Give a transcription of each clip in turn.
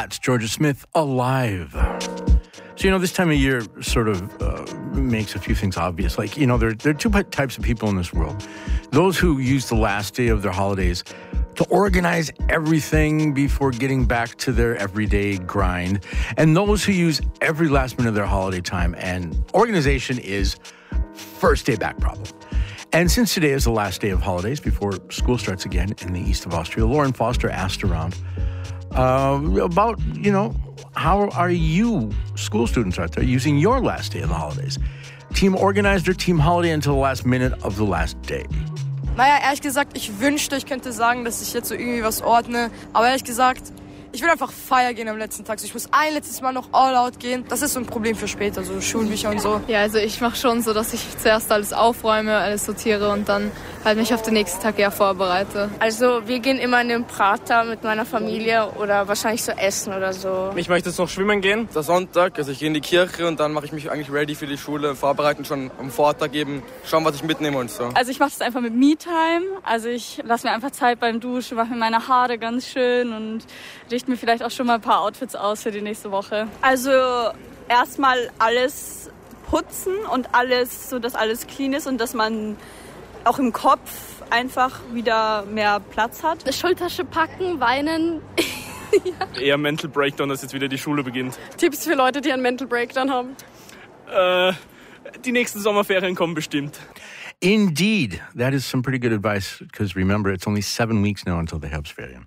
That's Georgia Smith, Alive. So, this time of year sort of makes a few things obvious. Like, there are two types of people in this world. Those who use the last day of their holidays to organize everything before getting back to their everyday grind. And those who use every last minute of their holiday time. And organization is first day back problem. And since today is the last day of holidays before school starts again in the east of Austria, Lauren Foster asked around about, how are you, school students out there, using your last day of the holidays? Team organized or team holiday until the last minute of the last day? Naja, ehrlich gesagt, ich wünschte, ich könnte sagen, dass ich jetzt so irgendwie was ordne. Aber ehrlich gesagt, ich will einfach feiern gehen am letzten Tag. Ich muss ein letztes Mal noch all out gehen. Das ist so ein Problem für später, so Schulbücher und so. Ja, also ich mache schon so, dass ich zuerst alles aufräume, alles sortiere und dann halt mich auf den nächsten Tag eher vorbereite. Also wir gehen immer in den Prater mit meiner Familie oder wahrscheinlich so essen oder so. Ich möchte jetzt noch schwimmen gehen. Der Sonntag, also ich gehe in die Kirche und dann mache ich mich eigentlich ready für die Schule, vorbereiten schon am Vortag eben, schauen, was ich mitnehme und so. Also ich mache das einfach mit Me-Time. Also ich lasse mir einfach Zeit beim Duschen, mache mir meine Haare ganz schön und richte mir vielleicht auch schon mal ein paar Outfits aus für die nächste Woche. Also erstmal alles putzen und alles, so dass alles clean ist und dass man auch im Kopf einfach wieder mehr Platz hat. Schultasche packen, weinen. Ja. Eher Mental Breakdown, dass jetzt wieder die Schule beginnt. Tipps für Leute, die einen Mental Breakdown haben? Die nächsten Sommerferien kommen bestimmt. Indeed. That is some pretty good advice, because remember, it's only 7 weeks now until the Herbstferien.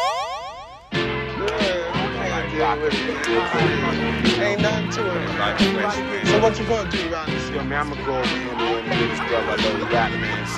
Ain't nothing to it. So what you gonna do around this? Yo, man, I'm gonna go over here, man, and get this brother, I know he got, man.